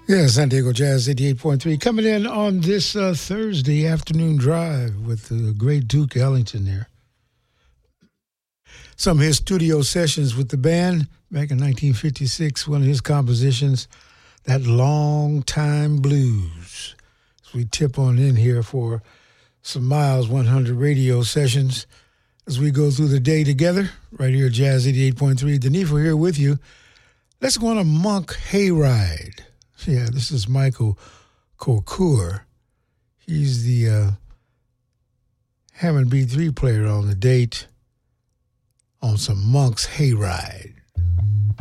Yeah, San Diego Jazz 88.3 coming in on this Thursday afternoon drive with the great Duke Ellington there. Some of his studio sessions with the band back in 1956, one of his compositions, That Long Time Blues. As we tip on in here for some Miles 100 radio sessions as we go through the day together, right here at Jazz 88.3. Denifo here with you. Let's go on a Monk hayride. Yeah, this is Michael Corcour. He's the Hammond B3 player on the date on some Monk's hayride.